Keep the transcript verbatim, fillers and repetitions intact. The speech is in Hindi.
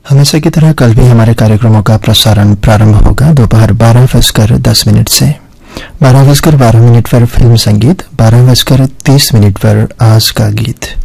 हमेशा की तरह कल भी हमारे कार्यक्रमों का प्रसारण प्रारंभ होगा दोपहर बारह बजकर दस मिनट से। बारह बजकर बारह मिनट पर फिल्म संगीत, बारह बजकर तीस मिनट पर आज का गीत।